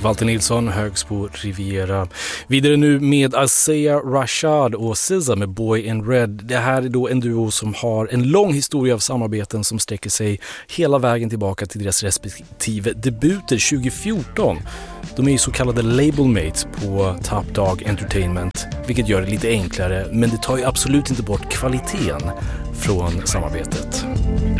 Walter Nilsson, Högsbo Riviera. Vidare nu med Isaiah Rashad och SZA med Boy in Red. Det här är då en duo som har en lång historia av samarbeten som sträcker sig hela vägen tillbaka till deras respektive debuter 2014. De är ju så kallade labelmates på Top Dog Entertainment, vilket gör det lite enklare, men det tar ju absolut inte bort kvaliteten från samarbetet.